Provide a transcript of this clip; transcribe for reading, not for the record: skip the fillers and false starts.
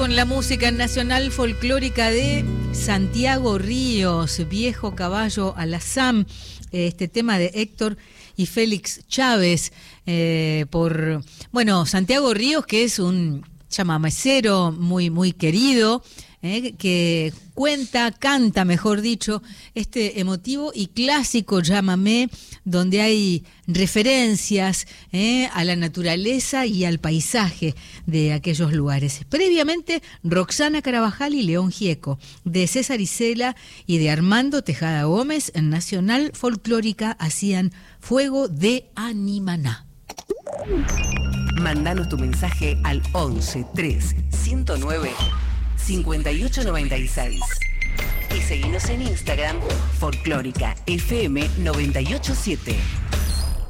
con la música nacional folclórica de Santiago Ríos, Viejo Caballo Alazán, este tema de Héctor y Félix Chávez, Santiago Ríos, que es un chamamecero muy querido, que canta, mejor dicho, este emotivo y clásico chamamé, donde hay referencias a la naturaleza y al paisaje de aquellos lugares. Previamente, Roxana Carabajal y León Gieco, de César Isela y de Armando Tejada Gómez, en Nacional Folclórica, hacían Fuego de Animaná. Mándanos tu mensaje al 11 3 109 5896 y seguinos en Instagram Folclórica FM 987.